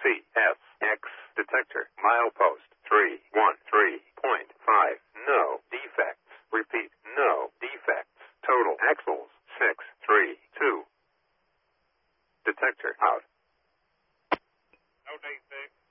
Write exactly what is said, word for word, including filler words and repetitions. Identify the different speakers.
Speaker 1: C S X detector. Milepost three one three point five. No defects. Repeat, no defects. Total axles six three two. Detector out.
Speaker 2: No defects.